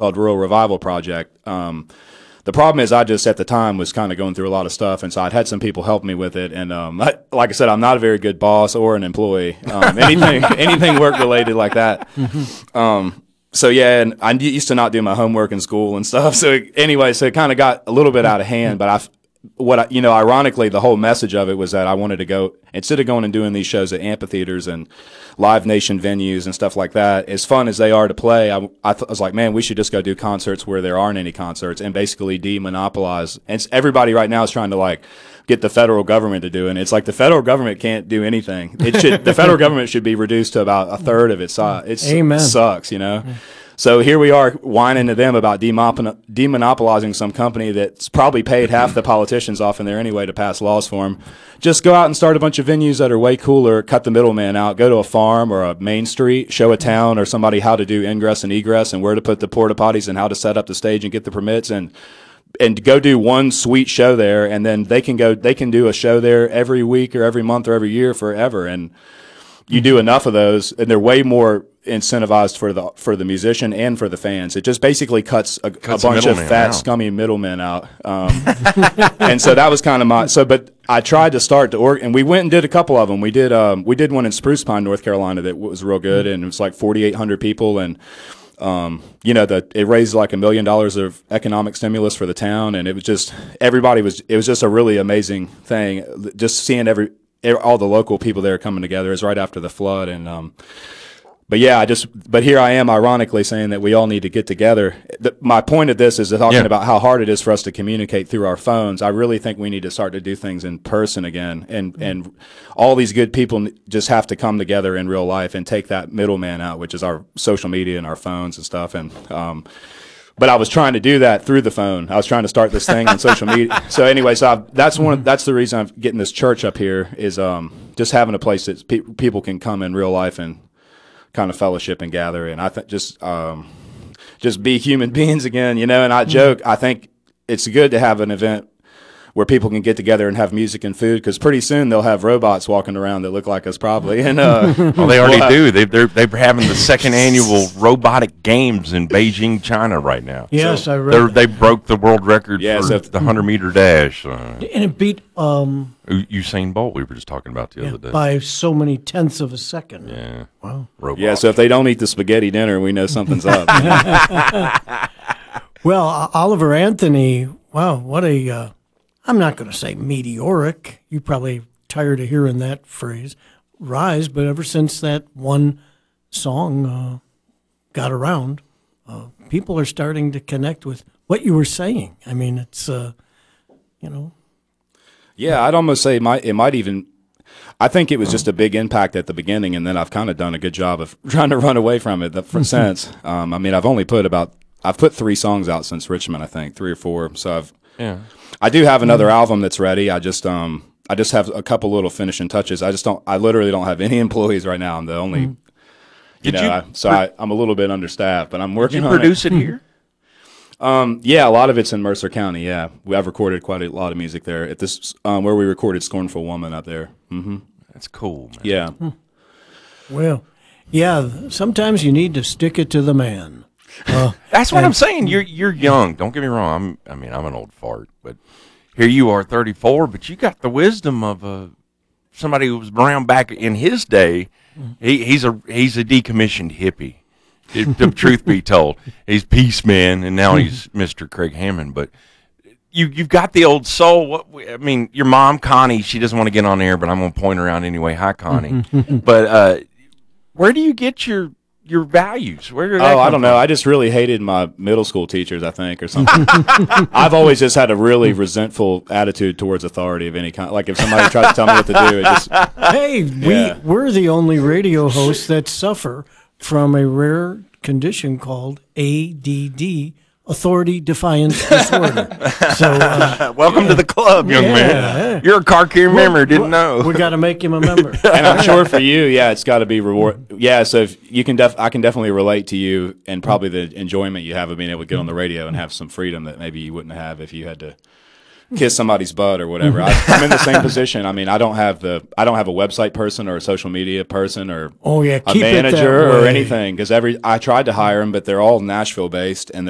called Rural Revival Project. The problem is I just at the time was kind of going through a lot of stuff, and so I'd had some people help me with it. And like I said, I'm not a very good boss or an employee. Anything work related like that. So yeah, and I used to not do my homework in school and stuff. So anyway, so it kind of got a little bit out of hand. But ironically, the whole message of it was that I wanted to go, instead of going and doing these shows at amphitheaters and Live Nation venues and stuff like that, as fun as they are to play, I was like, man, we should just go do concerts where there aren't any concerts and basically demonopolize. And everybody right now is trying to like get the federal government to do it. And it's like the federal government can't do anything. The federal government should be reduced to about a third of its size. It sucks, you know. So here we are whining to them about demonopolizing some company that's probably paid half the politicians off in there anyway to pass laws for them. Just go out and start a bunch of venues that are way cooler, cut the middleman out, go to a farm or a main street, show a town or somebody how to do ingress and egress and where to put the porta potties and how to set up the stage and get the permits and go do one sweet show there, and then they can do a show there every week or every month or every year forever. And you do enough of those, and they're way more incentivized for the musician and for the fans. It just basically cuts a bunch of fat, scummy middlemen out. And so that was kind of but I tried to start and we went and did a couple of them. We did one in Spruce Pine, North Carolina that was real good, and it was like 4,800 people, and it raised like $1 million of economic stimulus for the town, and it was just it was just a really amazing thing. Just seeing all the local people there coming together. It was right after the flood, and but here I am ironically saying that we all need to get together. My point of this is talking about how hard it is for us to communicate through our phones. I really think we need to start to do things in person again, and all these good people just have to come together in real life and take that middleman out, which is our social media and our phones and stuff. And but I was trying to do that through the phone. I was trying to start this thing on social media. So anyway, that's the reason I'm getting this church up here is just having a place that people can come in real life and kind of fellowship and gather, and I think just be human beings again, you know. And I joke, I think it's good to have an event where people can get together and have music and food, because pretty soon they'll have robots walking around that look like us probably. And well, they already do. They're having the second annual robotic games in Beijing, China right now. Yes, I read. They broke the world record for the 100-meter dash, and it beat Usain Bolt. We were just talking about the other day by so many tenths of a second. Yeah, wow. Robots. Yeah, so if they don't eat the spaghetti dinner, we know something's up. Well, Oliver Anthony, wow, what a I'm not going to say meteoric. You're probably tired of hearing that phrase, rise, but ever since that one song got around, people are starting to connect with what you were saying. I mean, it's, Yeah, I'd almost say it might even, I think it was just a big impact at the beginning, and then I've kind of done a good job of trying to run away from it since. I mean, I've put 3 songs out since Richmond, I think, 3 or 4. So I do have another album that's ready. I just have a couple little finishing touches. I literally don't have any employees right now. I'm the only, I'm a little bit understaffed, but I'm working on it. Did you produce it here? Yeah, a lot of it's in Mercer County. Yeah, I've recorded quite a lot of music there at this, where we recorded "Scornful Woman" up there. Mm-hmm. That's cool, man. Yeah. Well, yeah. Sometimes you need to stick it to the man. That's what I'm saying. You're young. Don't get me wrong. I'm an old fart, but here you are, 34. But you got the wisdom of somebody who was around back in his day. He's a decommissioned hippie. The truth be told, he's Peace Man, and now he's Mr. Craig Hammond. But you've got the old soul. Your mom, Connie, she doesn't want to get on air, but I'm going to point her out anyway. Hi, Connie. But where do you get your values? Where did that come I don't know. from? I just really hated my middle school teachers, I think, or something. I've always just had a really resentful attitude towards authority of any kind. Like if somebody tries to tell me what to do, it just we're the only radio hosts that suffer from a rare condition called ADD, authority defiance disorder. So welcome to the club, young man. You're a car carrying member. Didn't know. We got to make him a member. And I'm sure for you, it's got to be reward. Yeah, so if you can, I can definitely relate to you, and probably the enjoyment you have of being able to get on the radio and have some freedom that maybe you wouldn't have if you had to kiss somebody's butt or whatever. I'm in the same position. I mean, I don't have a website person or a social media person or a manager or anything, because I tried to hire them, but they're all Nashville based and